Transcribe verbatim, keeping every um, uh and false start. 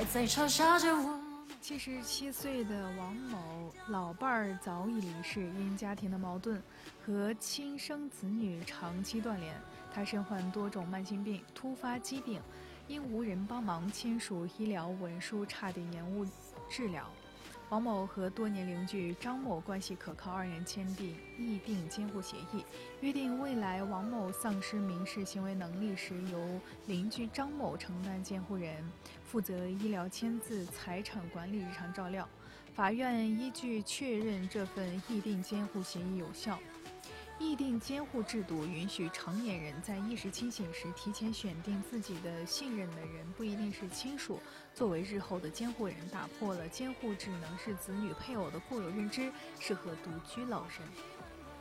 在嘲笑着我。 七十七岁的王某老伴儿早已离世，因家庭的矛盾和亲生子女长期断联，他身患多种慢性病、突发疾病，因无人帮忙签署医疗文书，差点延误治疗。王某和多年邻居张某关系可靠，二人签订议定监护协议，约定未来王某丧失民事行为能力时，由邻居张某承担监护人，负责医疗签字、财产管理、日常照料。法院依据确认这份议定监护协议有效。议定监护制度允许成年人在意识清醒时提前选定自己的信任的人，不一定是亲属，作为日后的监护人，打破了监护只能是子女配偶的固有认知，适合独居老人。